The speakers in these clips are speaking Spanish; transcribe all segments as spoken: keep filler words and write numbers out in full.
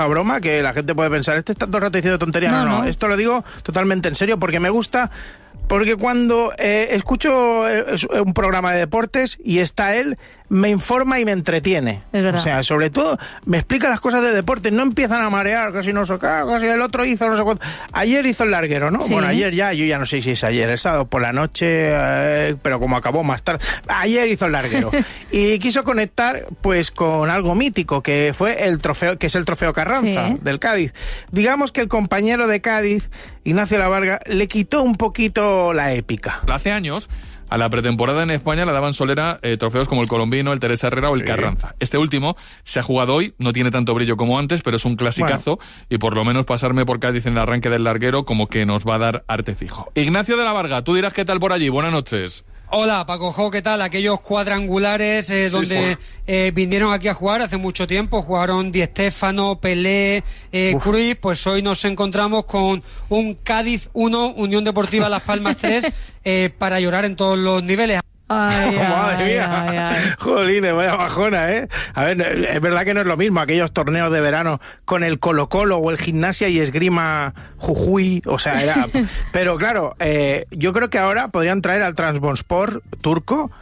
broma, que la gente puede pensar, este está todo el rato diciendo tonterías. No, no, no, esto lo digo totalmente en serio porque me gusta, porque cuando eh, escucho un programa de deportes y está él, me informa y me entretiene. Es verdad. O sea, sobre todo, me explica las cosas de deporte, no empiezan a marear, casi no sé qué, casi el otro hizo, no sé cuánto. Ayer hizo el larguero, ¿no? Sí. Bueno, ayer ya, yo ya no sé si es ayer, el sábado por la noche, eh, pero como acabó más tarde. Ayer hizo el larguero. Y quiso conectar, pues, con algo mítico, que fue el trofeo, que es el trofeo Carranza, sí, del Cádiz. Digamos que el compañero de Cádiz, Ignacio Lavarga, le quitó un poquito la épica. Hace años, a la pretemporada en España la daban solera eh, trofeos como el Colombino, el Teresa Herrera o el sí. Carranza. Este último se ha jugado hoy, no tiene tanto brillo como antes, pero es un clasicazo, bueno, y por lo menos pasarme por Cádiz en el arranque del larguero como que nos va a dar arte fijo. Ignacio de la Varga, tú dirás qué tal por allí. Buenas noches. Hola, Paco Jo, ¿qué tal? Aquellos cuadrangulares eh, sí, donde sí. Eh, vinieron aquí a jugar hace mucho tiempo, jugaron Di Stéfano, Pelé, eh, Cruyff, pues hoy nos encontramos con un Cádiz uno, Unión Deportiva Las Palmas tres, eh, para llorar en todos los niveles. Ay, oh, madre ay, mía, ay, ay. Jolines, vaya bajona, ¿eh? A ver, es verdad que no es lo mismo aquellos torneos de verano con el Colo-Colo o el Gimnasia y Esgrima Jujuy, o sea, era... Pero claro, eh, yo creo que ahora podrían traer al Trabzonspor turco,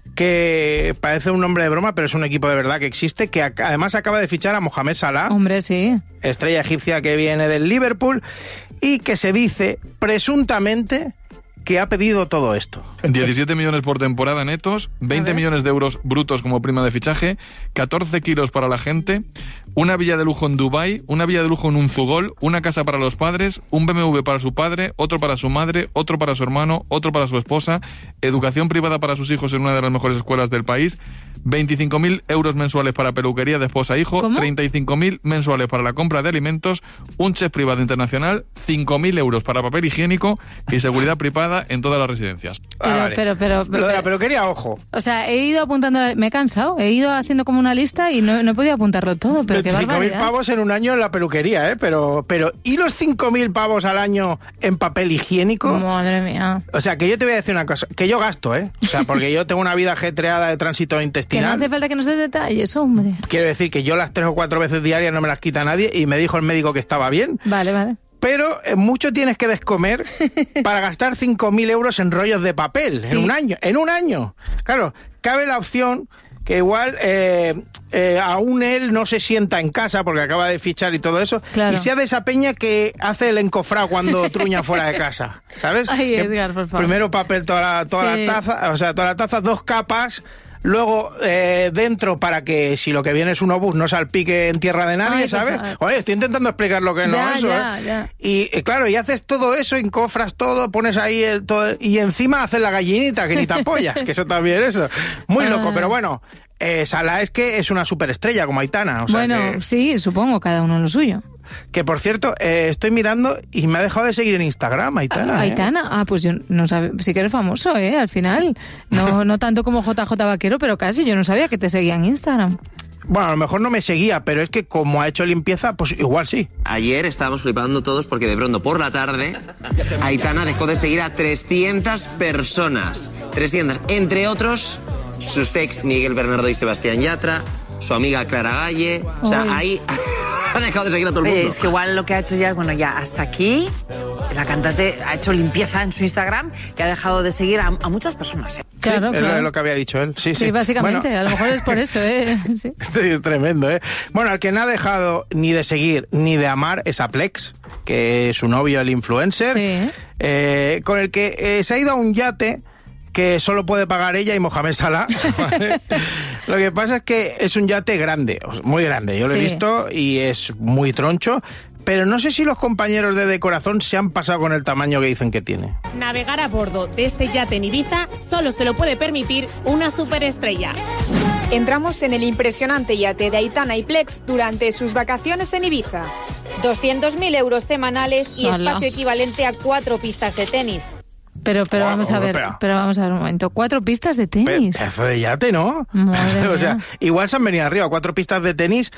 que parece un nombre de broma, pero es un equipo de verdad que existe, que además acaba de fichar a Mohamed Salah. Hombre, sí. Estrella egipcia que viene del Liverpool y que se dice, presuntamente, que ha pedido todo esto. diecisiete millones por temporada netos, veinte millones de euros brutos como prima de fichaje, catorce kilos para la gente, una villa de lujo en Dubái, una villa de lujo en Unzugol, una casa para los padres, un B M W para su padre, otro para su madre, otro para su hermano, otro para su esposa, educación privada para sus hijos en una de las mejores escuelas del país, veinticinco mil euros mensuales para peluquería de esposa e hijo, ¿Cómo? treinta y cinco mil mensuales para la compra de alimentos, un chef privado internacional, cinco mil euros para papel higiénico y seguridad privada en todas las residencias. Pero, Ah, vale. pero, pero, pero, Lo de la peluquería, ojo. O sea, he ido apuntando, me he cansado, he ido haciendo como una lista y no, no he podido apuntarlo todo, pero qué veinticinco mil barbaridad. pavos en un año en la peluquería, ¿eh? Pero, pero ¿y los cinco mil pavos al año en papel higiénico? Madre mía. O sea, que yo te voy a decir una cosa, que yo gasto, ¿eh? O sea, porque yo tengo una vida ajetreada de tránsito Que no intestinal. hace falta que nos des detalles, hombre. Quiero decir que yo las tres o cuatro veces diarias no me las quita nadie y me dijo el médico que estaba bien. Vale, vale. Pero eh, mucho tienes que descomer para gastar cinco mil euros en rollos de papel, Sí. en un año. En un año. Claro, cabe la opción que igual eh, eh, aún él no se sienta en casa porque acaba de fichar y todo eso, Claro. y sea de esa peña que hace el encofrado cuando truña fuera de casa, ¿sabes? Ay, Que Edgar, por favor. Primero papel, toda la, toda Sí. la taza, o sea, toda la taza, dos capas. Luego eh, dentro para que si lo que viene es un obús no salpique en tierra de nadie, Ay, por ¿sabes? favor. Oye, estoy intentando explicar lo que no Ya, es eso, ya, ¿eh? ya. Y eh, claro, y haces todo eso, encofras todo, pones ahí el, todo, y encima haces la gallinita, que ni te apoyas, que eso también eso. Muy loco, Ah. pero bueno, eh, Salah es que es una superestrella como Aitana. O sea Bueno, que, sí, supongo, cada uno lo suyo. que por cierto, eh, estoy mirando y me ha dejado de seguir en Instagram, Aitana. Ah, ¿eh? Aitana, ah, pues yo no sabía, sí que eres famoso, ¿eh? Al final. No, no tanto como J J Vaquero, pero casi, yo no sabía que te seguía en Instagram. Bueno, a lo mejor no me seguía, pero es que como ha hecho limpieza, pues igual sí. Ayer estábamos flipando todos porque de pronto por la tarde Aitana dejó de seguir a trescientas personas. trescientas, entre otros sus ex Miguel Bernardo y Sebastián Yatra, su amiga Clara Galle. O sea, Uy. ahí ha dejado de seguir a todo el Oye, mundo. es que igual lo que ha hecho ya es, bueno, ya hasta aquí, la cantante ha hecho limpieza en su Instagram que ha dejado de seguir a, a muchas personas. ¿eh? Claro, Sí, es claro. lo que había dicho él. Sí, sí. Sí, básicamente, Bueno, a lo mejor es por eso, ¿eh? Sí. Este es tremendo, ¿eh? Bueno, al que no ha dejado ni de seguir ni de amar es a Plex, que es su novio, el influencer, Sí. eh, con el que eh, se ha ido a un yate que solo puede pagar ella y Mohamed Salah. ¿Vale? Lo que pasa es que es un yate grande, muy grande, yo lo he Sí. visto y es muy troncho, pero no sé si los compañeros de Decorazón se han pasado con el tamaño que dicen que tiene. Navegar a bordo de este yate en Ibiza solo se lo puede permitir una superestrella. Entramos en el impresionante yate de Aitana y Plex durante sus vacaciones en Ibiza. doscientos mil euros semanales y ¡Hala! espacio equivalente a cuatro pistas de tenis. Pero, pero Joder, vamos a ver, espera. pero vamos a ver un momento. Cuatro pistas de tenis. Pedazo de yate, ¿no? Madre O sea, mía. igual se han venido arriba, cuatro pistas de tenis.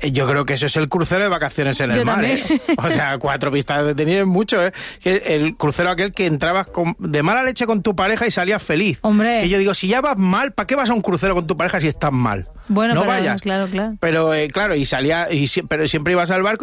Yo creo que eso es el crucero de vacaciones en el Yo mar, también. ¿eh? O sea, cuatro pistas de tenis es mucho, ¿eh? Que el crucero aquel que entrabas con, de mala leche con tu pareja y salías feliz. Hombre. Que yo digo, si ya vas mal, ¿para qué vas a un crucero con tu pareja si estás mal? Bueno, no pero, vayas. claro, claro. Pero, eh, claro, y salía, y, si- pero siempre ibas al barco